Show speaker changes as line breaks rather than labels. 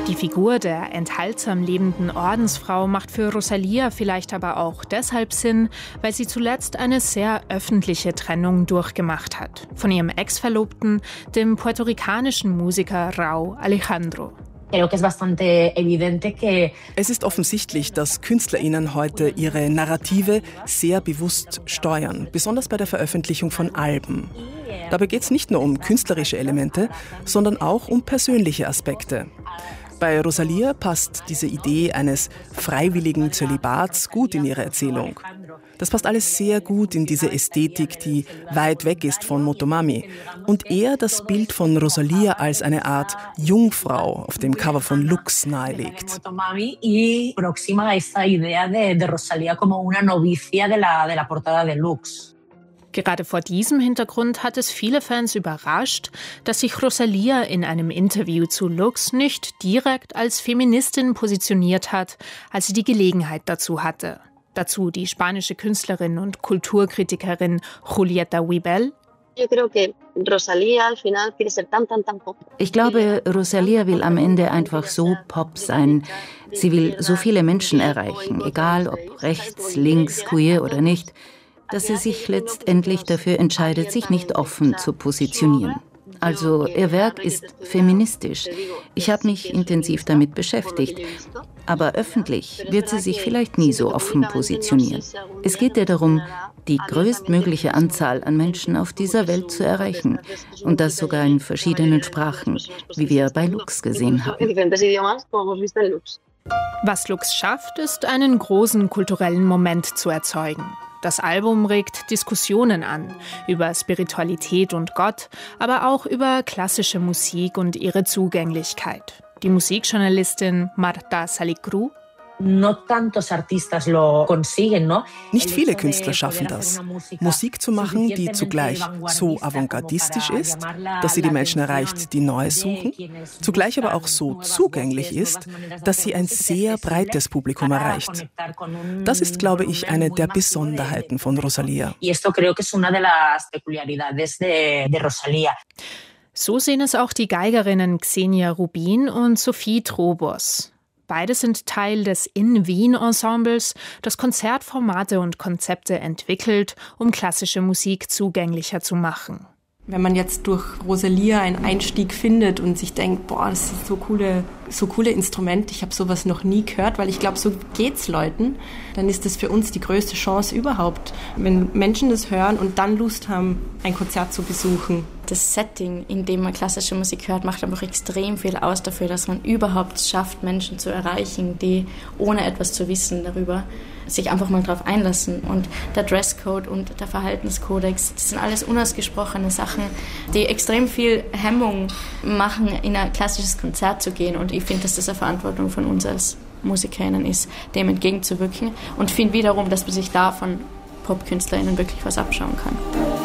Die Figur der enthaltsam lebenden Ordensfrau macht für Rosalía vielleicht aber auch deshalb Sinn, weil sie zuletzt eine sehr öffentliche Trennung durchgemacht hat. Von ihrem Ex-Verlobten, dem puerto-ricanischen Musiker Rauw Alejandro.
Es ist offensichtlich, dass KünstlerInnen heute ihre Narrative sehr bewusst steuern, besonders bei der Veröffentlichung von Alben. Dabei geht es nicht nur um künstlerische Elemente, sondern auch um persönliche Aspekte. Bei Rosalía passt diese Idee eines freiwilligen Zölibats gut in ihre Erzählung. Das passt alles sehr gut in diese Ästhetik, die weit weg ist von Motomami und eher das Bild von Rosalía als eine Art Jungfrau auf dem Cover von Lux nahelegt.
Gerade vor diesem Hintergrund hat es viele Fans überrascht, dass sich Rosalía in einem Interview zu Lux nicht direkt als Feministin positioniert hat, als sie die Gelegenheit dazu hatte. Dazu die spanische Künstlerin und Kulturkritikerin Julieta Wibel.
Ich glaube, Rosalía will am Ende einfach so Pop sein. Sie will so viele Menschen erreichen, egal ob rechts, links, queer oder nicht, dass sie sich letztendlich dafür entscheidet, sich nicht offen zu positionieren. Also ihr Werk ist feministisch. Ich habe mich intensiv damit beschäftigt. Aber öffentlich wird sie sich vielleicht nie so offen positionieren. Es geht ihr darum, die größtmögliche Anzahl an Menschen auf dieser Welt zu erreichen. Und das sogar in verschiedenen Sprachen, wie wir bei Lux gesehen haben.
Was Lux schafft, ist, einen großen kulturellen Moment zu erzeugen. Das Album regt Diskussionen an über Spiritualität und Gott, aber auch über klassische Musik und ihre Zugänglichkeit. Die Musikjournalistin Marta Salicru.
Nicht viele Künstler schaffen das, Musik zu machen, die zugleich so avantgardistisch ist, dass sie die Menschen erreicht, die Neues suchen, zugleich aber auch so zugänglich ist, dass sie ein sehr breites Publikum erreicht. Das ist, glaube ich, eine der Besonderheiten von Rosalía.
So sehen es auch die Geigerinnen Xenia Rubin und Sophie Trobos. Beide sind Teil des In-Wien-Ensembles, das Konzertformate und Konzepte entwickelt, um klassische Musik zugänglicher zu machen.
Wenn man jetzt durch Rosalía einen Einstieg findet und sich denkt, boah, das ist so coole Instrumente, ich habe sowas noch nie gehört, weil ich glaube, so geht's Leuten, dann ist das für uns die größte Chance überhaupt, wenn Menschen das hören und dann Lust haben, ein Konzert zu besuchen.
Das Setting, in dem man klassische Musik hört, macht einfach extrem viel aus dafür, dass man überhaupt schafft, Menschen zu erreichen, die ohne etwas zu wissen darüber sich einfach mal drauf einlassen. Und der Dresscode und der Verhaltenskodex, das sind alles unausgesprochene Sachen, die extrem viel Hemmung machen, in ein klassisches Konzert zu gehen. Und ich finde, dass das eine Verantwortung von uns als MusikerInnen ist, dem entgegenzuwirken. Und finde wiederum, dass man sich da von PopkünstlerInnen wirklich was abschauen kann.